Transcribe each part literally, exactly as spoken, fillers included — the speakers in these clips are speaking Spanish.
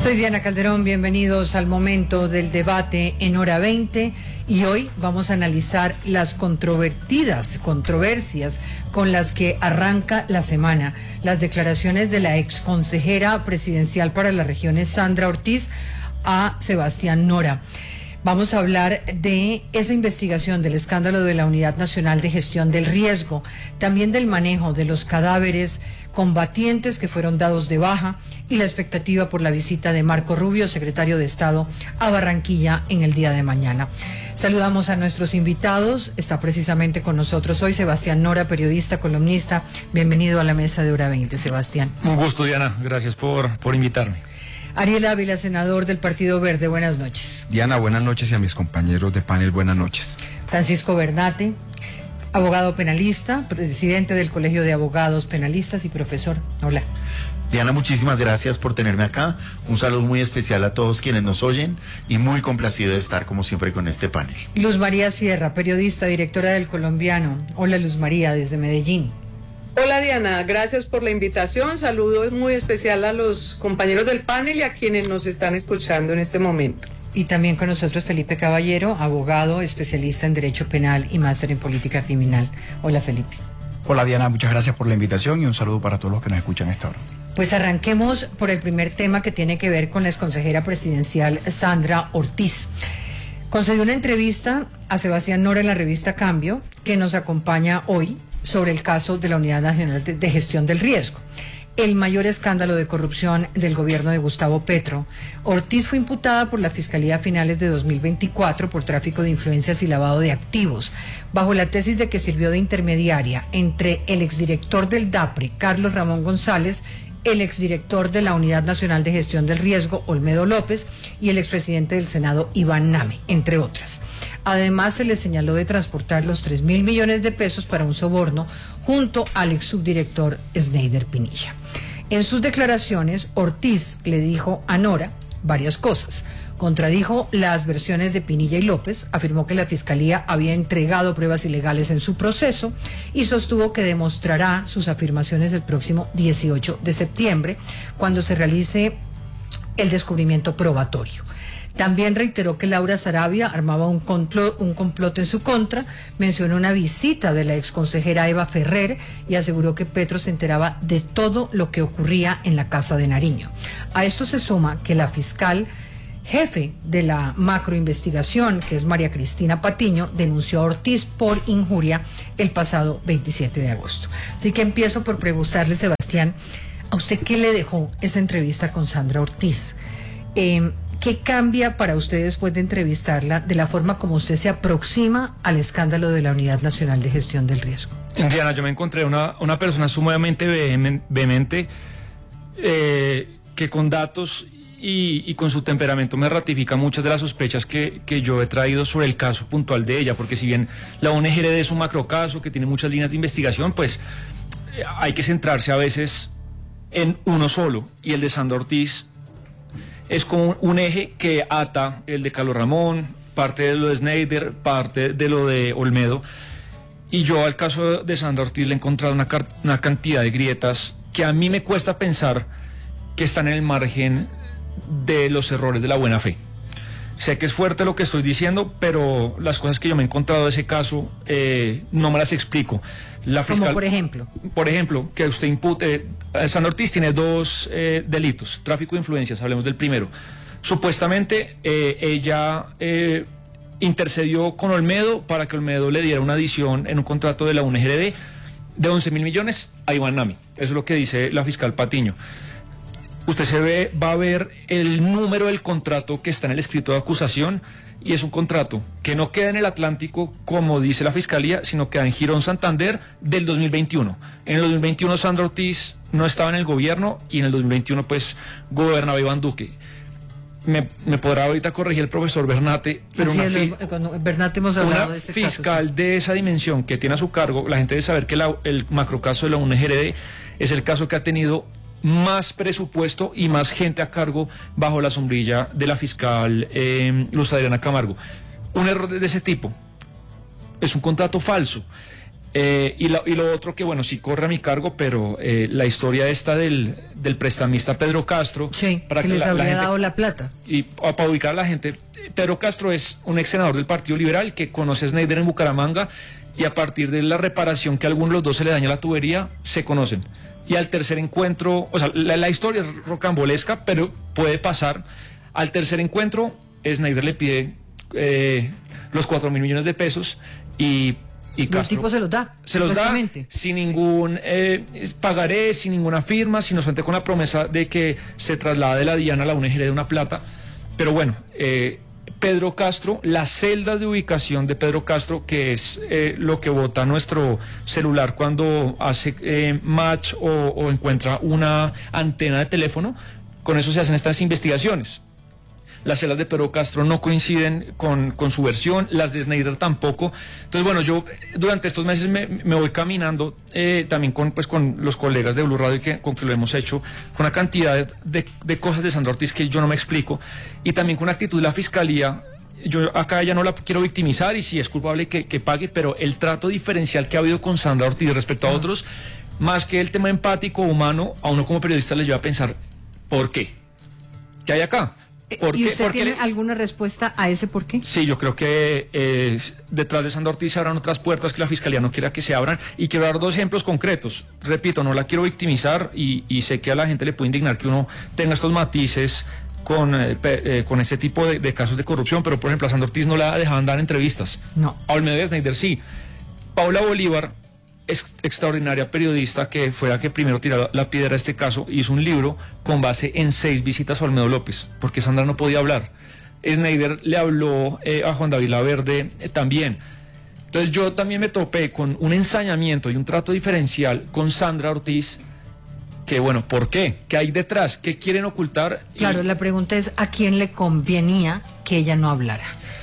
Soy Diana Calderón, bienvenidos al momento del debate en Hora veinte y hoy vamos a analizar las controvertidas controversias con las que arranca la semana, las declaraciones de la exconsejera presidencial para las regiones Sandra Ortiz a Sebastián Nora. Vamos a hablar de esa investigación del escándalo de la Unidad Nacional de Gestión del Riesgo, también del manejo de los cadáveres combatientes que fueron dados de baja y la expectativa por la visita de Marco Rubio, secretario de Estado, a Barranquilla en el día de mañana. Saludamos a nuestros invitados. Está precisamente con nosotros hoy Sebastián Nora, periodista, columnista. Bienvenido a la mesa de Hora veinte, Sebastián. Un gusto, Diana. Gracias por, por invitarme. Ariel Ávila, senador del Partido Verde, buenas noches. Diana, buenas noches, y a mis compañeros de panel, buenas noches. Francisco Bernate, abogado penalista, presidente del Colegio de Abogados Penalistas y profesor. Hola. Diana, muchísimas gracias por tenerme acá. Un saludo muy especial a todos quienes nos oyen y muy complacido de estar como siempre con este panel. Luz María Sierra, periodista, directora del Colombiano. Hola, Luz María, desde Medellín. Hola Diana, gracias por la invitación. Saludos muy especial a los compañeros del panel y a quienes nos están escuchando en este momento. Y también con nosotros Felipe Caballero, abogado, especialista en Derecho Penal y máster en Política Criminal. Hola, Felipe. Hola Diana, muchas gracias por la invitación y un saludo para todos los que nos escuchan a esta hora. Pues arranquemos por el primer tema que tiene que ver con la exconsejera presidencial Sandra Ortiz. Concedió una entrevista a Sebastián Nora en la revista Cambio, que nos acompaña hoy, sobre el caso de la Unidad Nacional de Gestión del Riesgo, el mayor escándalo de corrupción del gobierno de Gustavo Petro. Ortiz fue imputada por la Fiscalía a finales de dos mil veinticuatro por tráfico de influencias y lavado de activos, bajo la tesis de que sirvió de intermediaria entre el exdirector del DAPRE, Carlos Ramón González, el exdirector de la Unidad Nacional de Gestión del Riesgo, Olmedo López, y el expresidente del Senado, Iván Name, entre otras. Además, se le señaló de transportar los tres mil millones de pesos para un soborno junto al ex subdirector Sneider Pinilla. En sus declaraciones, Ortiz le dijo a Nora varias cosas. Contradijo las versiones de Pinilla y López, afirmó que la Fiscalía había entregado pruebas ilegales en su proceso y sostuvo que demostrará sus afirmaciones el próximo dieciocho de septiembre, cuando se realice el descubrimiento probatorio. También reiteró que Laura Sarabia armaba un complot, un complot en su contra, mencionó una visita de la exconsejera Eva Ferrer y aseguró que Petro se enteraba de todo lo que ocurría en la Casa de Nariño. A esto se suma que la fiscal jefe de la macroinvestigación, que es María Cristina Patiño, denunció a Ortiz por injuria el pasado veintisiete de agosto. Así que empiezo por preguntarle, Sebastián, ¿a usted qué le dejó esa entrevista con Sandra Ortiz? Eh, ¿Qué cambia para usted después de entrevistarla de la forma como usted se aproxima al escándalo de la Unidad Nacional de Gestión del Riesgo? Diana, yo me encontré una, una persona sumamente vehemente, eh, que con datos y, y con su temperamento me ratifica muchas de las sospechas que, que yo he traído sobre el caso puntual de ella, porque si bien la O N G R D es un macrocaso que tiene muchas líneas de investigación, pues eh, hay que centrarse a veces en uno solo, y el de Sandra Ortiz es como un eje que ata el de Carlos Ramón, parte de lo de Sneider, parte de lo de Olmedo. Y yo al caso de Sandra Ortiz le he encontrado una, una cantidad de grietas que a mí me cuesta pensar que están en el margen de los errores de la buena fe. Sé que es fuerte lo que estoy diciendo, pero las cosas que yo me he encontrado de ese caso eh, no me las explico. La fiscal, ¿Cómo por ejemplo? Por ejemplo, que usted impute... Eh, Sandra Ortiz tiene dos eh, delitos, tráfico de influencias, hablemos del primero. Supuestamente eh, ella eh, intercedió con Olmedo para que Olmedo le diera una adición en un contrato de la U N G R D de once mil millones a Iván Nami. Eso es lo que dice la fiscal Patiño. Usted se ve, va a ver el número del contrato que está en el escrito de acusación, y es un contrato que no queda en el Atlántico, como dice la Fiscalía, sino queda en Girón Santander del dos mil veintiuno. En el dos mil veintiuno Sandra Ortiz no estaba en el gobierno y en el dos mil veintiuno pues gobernaba Iván Duque. Me, me podrá ahorita corregir el profesor Bernate, pero Así una, es, lo, cuando Bernate hemos hablado una de este fiscal caso, sí. de esa dimensión que tiene a su cargo, la gente debe saber que la, el macrocaso de la U N G R D es el caso que ha tenido más presupuesto y más gente a cargo bajo la sombrilla de la fiscal eh, Luz Adriana Camargo. Un error de ese tipo es un contrato falso. Eh, y, lo, y lo otro que, bueno, sí corre a mi cargo, pero eh, la historia esta del, del prestamista Pedro Castro. Sí, para que, que les la, habría la gente, dado la plata. Y para ubicar a la gente, Pedro Castro es un ex senador del Partido Liberal que conoce a Snyder en Bucaramanga y a partir de la reparación que a alguno de los dos se le daña la tubería, se conocen. Y al tercer encuentro, o sea, la, la historia es rocambolesca, pero puede pasar. Al tercer encuentro, Snyder le pide eh, los cuatro mil millones de pesos y... Y Castro, el tipo se los da. Se los da sin ningún eh, pagaré, sin ninguna firma, sino solamente con la promesa de que se traslada de la Diana a la U N G de una plata. Pero bueno, eh, Pedro Castro, las celdas de ubicación de Pedro Castro, que es eh, lo que bota nuestro celular cuando hace eh, match o, o encuentra una antena de teléfono, con eso se hacen estas investigaciones. Las celdas de Pedro Castro no coinciden con, con su versión, las de Snyder tampoco. Entonces, bueno, yo durante estos meses me, me voy caminando eh, también con, pues, con los colegas de Blue Radio, que, con que lo hemos hecho, con una cantidad de, de cosas de Sandra Ortiz que yo no me explico, y también con una actitud de la Fiscalía. Yo acá ya no la quiero victimizar y si es culpable que, que pague, pero el trato diferencial que ha habido con Sandra Ortiz respecto a otros, más que el tema empático, humano, a uno como periodista le lleva a pensar, ¿por qué? ¿Qué hay acá? ¿Y usted Porque tiene le... alguna respuesta a ese por qué? Sí, yo creo que eh, detrás de Sandra Ortiz se abran otras puertas que la Fiscalía no quiera que se abran, y quiero dar dos ejemplos concretos. Repito, no la quiero victimizar y, y sé que a la gente le puede indignar que uno tenga estos matices con, eh, eh, con este tipo de, de casos de corrupción, pero por ejemplo a Sandra Ortiz no la dejaban dar entrevistas. No. A Olmedo de Snyder sí. Paula Bolívar, es extraordinaria periodista que fue la que primero tiró la piedra a este caso, hizo un libro con base en seis visitas a Olmedo López, porque Sandra no podía hablar. Snyder le habló eh, a Juan David Laverde eh, también. Entonces yo también me topé con un ensañamiento y un trato diferencial con Sandra Ortiz, que bueno, ¿por qué? ¿Qué hay detrás? ¿Qué quieren ocultar? Claro, y... la pregunta es, ¿a quién le convenía que ella no hablara?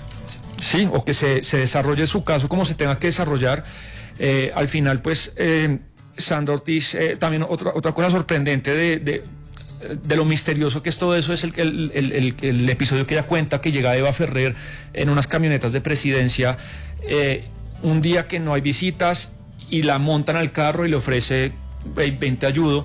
Sí, o que se, se desarrolle su caso como se tenga que desarrollar. Eh, al final, pues, eh, Sandra Ortiz, eh, también otra, otra cosa sorprendente de, de, de lo misterioso que es todo eso, es el, el, el, el, el episodio que ella cuenta, que llega Eva Ferrer en unas camionetas de presidencia, eh, un día que no hay visitas, y la montan al carro y le ofrece veinte ayudo.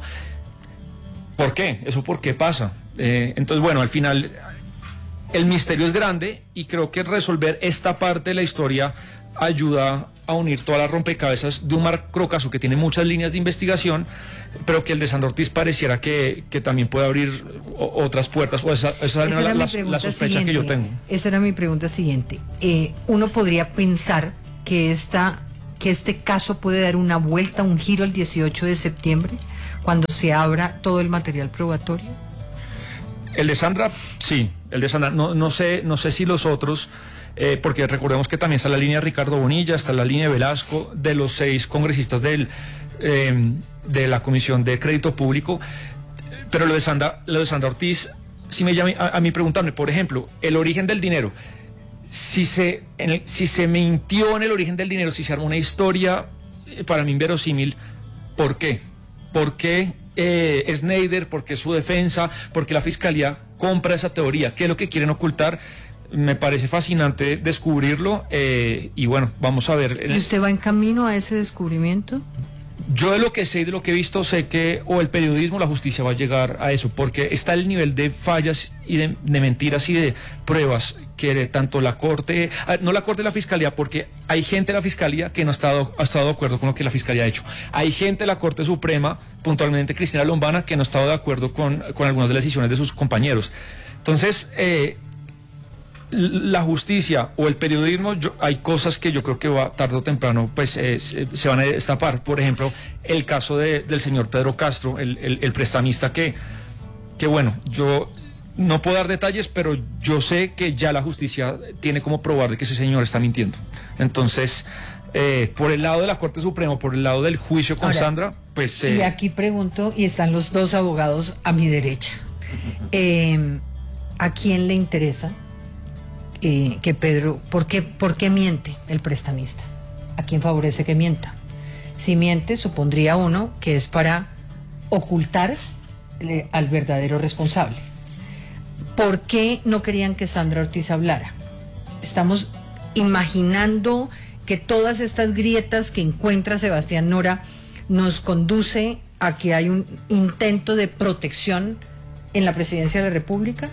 ¿Por qué? ¿Eso por qué pasa? Eh, entonces, bueno, al final, el misterio es grande, y creo que resolver esta parte de la historia ayuda a unir todas las rompecabezas de un macrocaso que tiene muchas líneas de investigación, pero que el de Sandra Ortiz pareciera que, que también puede abrir o, otras puertas, o esa, esa, esa era la, la, la sospecha siguiente, que yo tengo. Esa era mi pregunta siguiente. Eh, uno podría pensar que, esta, que este caso puede dar una vuelta, un giro el dieciocho de septiembre, cuando se abra todo el material probatorio. El de Sandra, sí, el de Sandra, no, no sé, no sé si los otros... Eh, porque recordemos que también está la línea de Ricardo Bonilla, está la línea de Velasco, de los seis congresistas del, eh, de la Comisión de Crédito Público, pero lo de Sandra, lo de Sandra Ortiz, si me llama a, a mí preguntarme, por ejemplo, el origen del dinero, si se, en el, si se mintió en el origen del dinero, si se armó una historia, eh, para mí inverosímil, ¿por qué? ¿Por qué eh, Snyder? ¿Por qué su defensa? ¿Por qué la Fiscalía compra esa teoría? ¿Qué es lo que quieren ocultar? Me parece fascinante descubrirlo, eh, y bueno, vamos a ver. ¿Y usted va en camino a ese descubrimiento? Yo de lo que sé y de lo que he visto, sé que o el periodismo o la justicia va a llegar a eso, porque está el nivel de fallas y de, de mentiras y de pruebas que tanto la Corte, no la Corte y la Fiscalía, porque hay gente de la Fiscalía que no ha estado, ha estado de acuerdo con lo que la Fiscalía ha hecho. Hay gente de la Corte Suprema, puntualmente Cristina Lombana, que no ha estado de acuerdo con, con algunas de las decisiones de sus compañeros. Entonces, eh, la justicia o el periodismo, yo, hay cosas que yo creo que va tarde o temprano pues eh, se, se van a destapar. Por ejemplo, el caso de, del señor Pedro Castro, el, el, el prestamista que, que bueno, yo no puedo dar detalles, pero yo sé que ya la justicia tiene como probar de que ese señor está mintiendo. Entonces, eh, por el lado de la Corte Suprema, por el lado del juicio con Ahora, Sandra, pues... Eh, y aquí pregunto, y están los dos abogados a mi derecha, eh, ¿a quién le interesa Eh, que Pedro, ¿por qué, ¿por qué miente el prestamista? ¿A quién favorece que mienta? Si miente, supondría uno que es para ocultar eh, al verdadero responsable. ¿Por qué no querían que Sandra Ortiz hablara? Estamos imaginando que todas estas grietas que encuentra Sebastián Nora nos conduce a que hay un intento de protección en la presidencia de la República?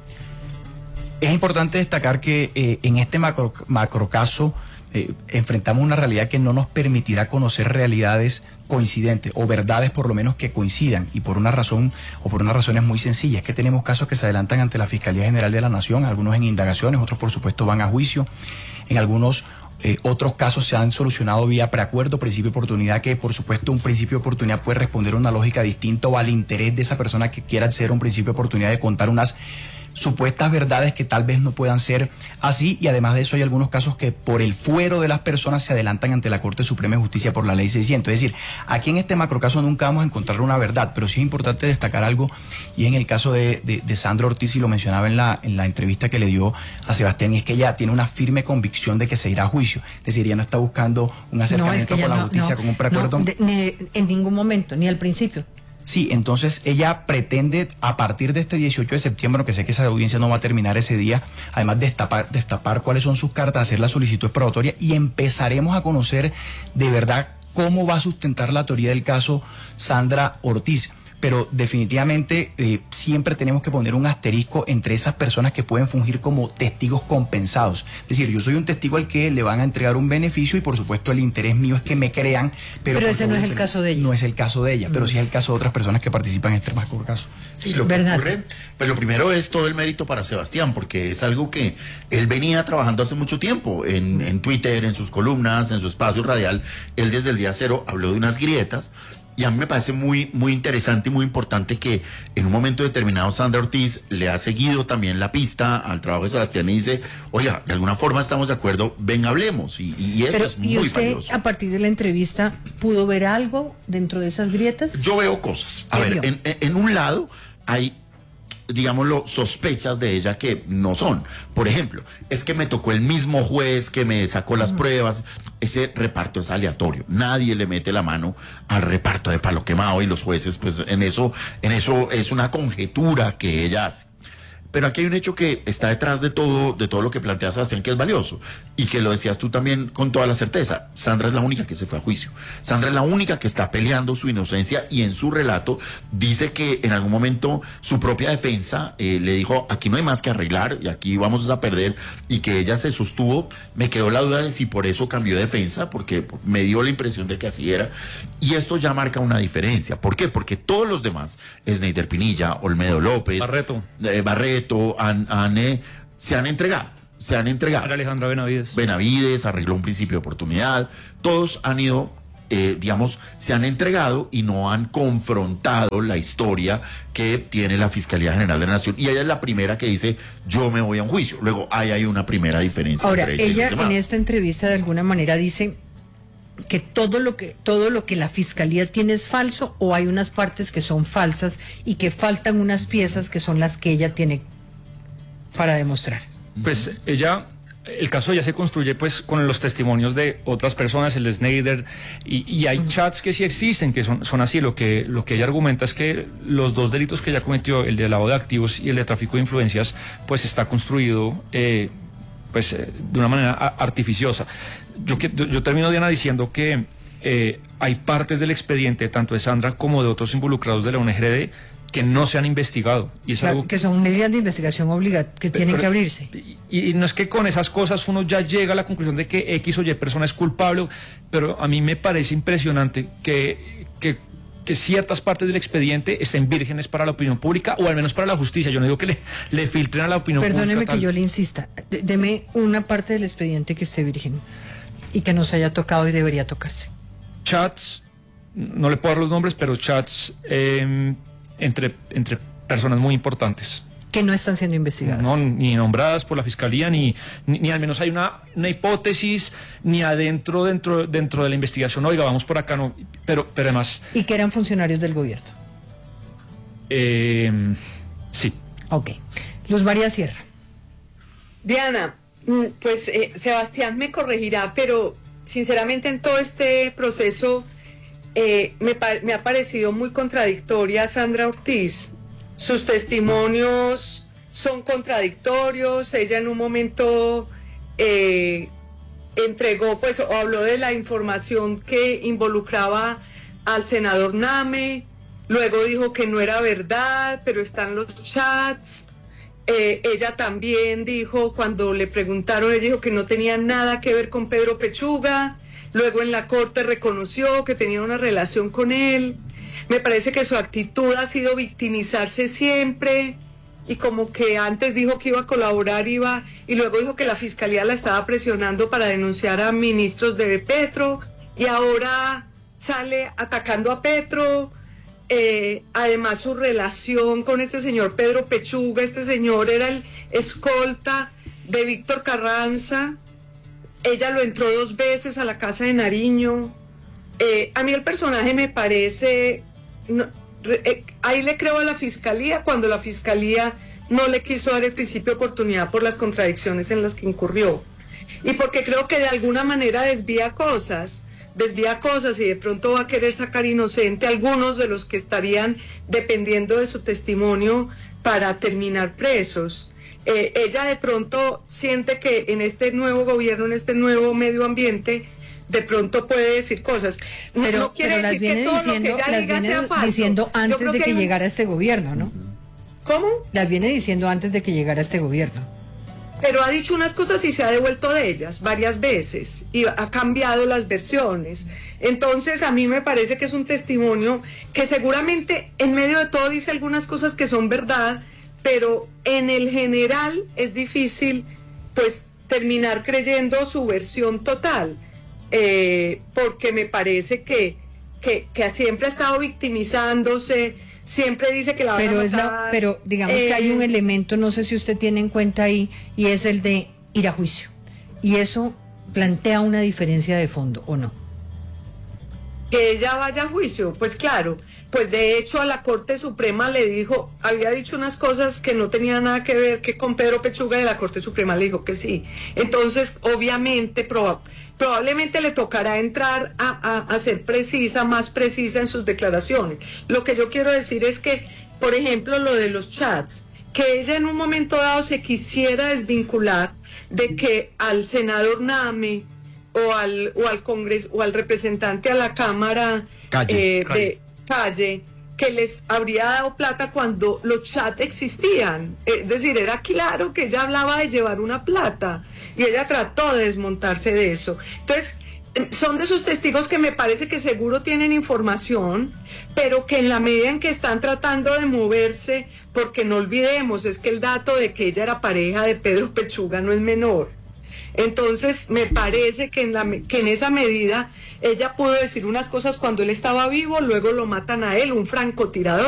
Es importante destacar que eh, en este macro, macrocaso eh, enfrentamos una realidad que no nos permitirá conocer realidades coincidentes o verdades por lo menos que coincidan, y por una razón o por unas razones muy sencillas, que tenemos casos que se adelantan ante la Fiscalía General de la Nación, algunos en indagaciones, otros por supuesto van a juicio, en algunos Eh, otros casos se han solucionado vía preacuerdo, principio de oportunidad, que por supuesto un principio de oportunidad puede responder a una lógica distinta o al interés de esa persona que quiera hacer un principio de oportunidad de contar unas supuestas verdades que tal vez no puedan ser así, y además de eso hay algunos casos que por el fuero de las personas se adelantan ante la Corte Suprema de Justicia por la Ley seiscientos. Es decir, aquí en este macrocaso nunca vamos a encontrar una verdad, pero sí es importante destacar algo, y en el caso de, de, de Sandra Ortiz, y lo mencionaba en la, en la entrevista que le dio a Sebastián, y es que ella tiene una firme convicción de que se irá a juicio, es decir, ella no está buscando un acercamiento no, es que con la no, justicia, no, con un preacuerdo. No, de, ni, en ningún momento, ni al principio. Sí, entonces ella pretende a partir de este dieciocho de septiembre, que sé que esa audiencia no va a terminar ese día, además destapar, destapar cuáles son sus cartas, hacer la solicitud probatoria, y empezaremos a conocer de verdad cómo va a sustentar la teoría del caso Sandra Ortiz. Pero definitivamente eh, siempre tenemos que poner un asterisco entre esas personas que pueden fungir como testigos compensados. Es decir, yo soy un testigo al que le van a entregar un beneficio, y por supuesto el interés mío es que me crean. Pero, pero ese no es el caso de ella. No es el caso de ella, mm. pero sí es el caso de otras personas que participan en este macro caso. Sí, lo que ¿verdad? ocurre, pues lo primero es todo el mérito para Sebastián, porque es algo que él venía trabajando hace mucho tiempo, en, en Twitter, en sus columnas, en su espacio radial. Él desde el día cero habló de unas grietas. Y a mí me parece muy, muy interesante y muy importante que en un momento determinado Sandra Ortiz le ha seguido también la pista al trabajo de Sebastián y dice, oiga, de alguna forma estamos de acuerdo, ven, hablemos. Y, y eso Pero, es muy ¿y usted, valioso. a partir de la entrevista, pudo ver algo dentro de esas grietas? Yo veo cosas. A ¿Qué ver, vio? en, en, en un lado hay, digámoslo, sospechas de ella que no son. Por ejemplo, es que me tocó el mismo juez que me sacó las pruebas. Ese reparto es aleatorio. Nadie le mete la mano al reparto de palo quemado, y los jueces, pues en eso, en eso es una conjetura que ella hace. Pero aquí hay un hecho que está detrás de todo, de todo lo que plantea Sebastián, que es valioso, y que lo decías tú también con toda la certeza. Sandra es la única que se fue a juicio. Sandra es la única que está peleando su inocencia, y en su relato dice que en algún momento su propia defensa eh, le dijo, aquí no hay más que arreglar y aquí vamos a perder, y que ella se sostuvo. Me quedó la duda de si por eso cambió de defensa, porque me dio la impresión de que así era, y esto ya marca una diferencia. ¿Por qué? Porque todos los demás, Sneider Pinilla, Olmedo López, Barreto, eh, Barreto, Han, han, eh, se han entregado, se han entregado. María Alejandra Benavides. Benavides arregló un principio de oportunidad, todos han ido, eh, digamos, se han entregado y no han confrontado la historia que tiene la Fiscalía General de la Nación, y ella es la primera que dice, yo me voy a un juicio. Luego ahí hay una primera diferencia. Ahora, entre ella, y ella los demás. en esta entrevista de alguna manera dice que todo lo que todo lo que la Fiscalía tiene es falso, o hay unas partes que son falsas y que faltan unas piezas que son las que ella tiene para demostrar. Pues ella, el caso ya se construye pues con los testimonios de otras personas, el Sneider, y, y hay chats que sí existen, que son, son así. Lo que, lo que ella argumenta es que los dos delitos que ella cometió, el de lavado de activos y el de tráfico de influencias, pues está construido eh, pues eh, de una manera a- artificiosa. Yo, que, yo termino, Diana, diciendo que eh, hay partes del expediente, tanto de Sandra como de otros involucrados de la U N G R D, que no se han investigado. Y es Claro, algo que son medidas de investigación obligadas que tienen pero- que abrirse. Y, y no es que con esas cosas uno ya llega a la conclusión de que X o Y persona es culpable, pero a mí me parece impresionante que, que, que ciertas partes del expediente estén vírgenes para la opinión pública, o al menos para la justicia. Yo no digo que le, le filtren a la opinión Perdóneme pública. que tal. yo le insista. D- Deme una parte del expediente que esté virgen y que nos haya tocado y debería tocarse. Chats, no le puedo dar los nombres, pero chats eh, entre, entre personas muy importantes. Que no están siendo investigadas. No, ni nombradas por la fiscalía, ni, ni, ni al menos hay una, una hipótesis, ni adentro dentro, dentro de la investigación, oiga, vamos por acá, no, pero, pero además, Y que eran funcionarios del gobierno. eh, sí. Ok. Luz María Sierra. Diana, mm, pues eh, Sebastián me corregirá, pero sinceramente en todo este proceso eh, me, pa- me ha parecido muy contradictoria Sandra Ortiz. Sus testimonios son contradictorios. Ella en un momento eh, entregó, pues, o habló de la información que involucraba al senador Name, luego dijo que no era verdad, pero están los chats. Eh, ella también dijo, cuando le preguntaron, ella dijo que no tenía nada que ver con Pedro Pechuga, luego en la corte reconoció que tenía una relación con él. Me parece que su actitud ha sido victimizarse siempre, y como que antes dijo que iba a colaborar, iba, y luego dijo que la fiscalía la estaba presionando para denunciar a ministros de Petro, y ahora sale atacando a Petro. Eh, además, su relación con este señor Pedro Pechuga, este señor era el escolta de Víctor Carranza, ella lo entró dos veces a la casa de Nariño. Eh, a mí el personaje me parece, no, re, eh, ahí le creo a la fiscalía cuando la fiscalía no le quiso dar el principio de oportunidad por las contradicciones en las que incurrió, y porque creo que de alguna manera desvía cosas, desvía cosas y de pronto va a querer sacar inocente a algunos de los que estarían dependiendo de su testimonio para terminar presos. Eh, ella de pronto siente que en este nuevo gobierno, en este nuevo medio ambiente, de pronto puede decir cosas. Pero, no quiere pero las decir viene que todo diciendo, lo que ella las diga viene sea falso. diciendo Yo antes creo de que, hay un- llegara este gobierno, ¿no? ¿Cómo? Las viene diciendo antes de que llegara este gobierno. Pero ha dicho unas cosas y se ha devuelto de ellas varias veces y ha cambiado las versiones. Entonces a mí me parece que es un testimonio que seguramente en medio de todo dice algunas cosas que son verdad, pero en el general es difícil pues terminar creyendo su versión total, eh, porque me parece que, que, que siempre ha estado victimizándose, siempre dice que la van Pero a es la, matar. pero digamos que hay un Eh, elemento, no sé si usted tiene en cuenta ahí, y es el de ir a juicio. Y eso plantea una diferencia de fondo, ¿o no? que ella vaya a juicio, pues claro, pues de hecho a la Corte Suprema le dijo, había dicho unas cosas que no tenían nada que ver que con Pedro Pechuga, y la Corte Suprema le dijo que sí. Entonces, obviamente, proba- probablemente le tocará entrar a, a, a ser precisa, más precisa en sus declaraciones. Lo que yo quiero decir es que, por ejemplo, lo de los chats, que ella en un momento dado se quisiera desvincular de que al senador Name o al o al congreso o al representante a la Cámara Calle, eh, Calle. de Calle, que les habría dado plata cuando los chats existían. Es decir, era claro que ella hablaba de llevar una plata y ella trató de desmontarse de eso. Entonces, son de esos testigos que me parece que seguro tienen información, pero que en la medida en que están tratando de moverse, porque no olvidemos, es que el dato de que ella era pareja de Pedro Pechuga no es menor. Entonces, me parece que en, la, que en esa medida ella pudo decir unas cosas cuando él estaba vivo, luego lo matan a él, un francotirador.